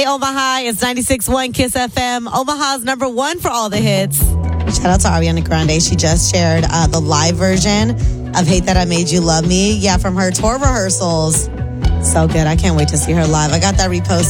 Hey, Omaha, it's 96.1 Kiss FM, Omaha's number one for all the hits. Shout out to Ariana Grande. She just shared the live version of Hate That I Made You Love Me. Yeah, from her tour rehearsals. So good. I can't wait to see her live. I got that reposted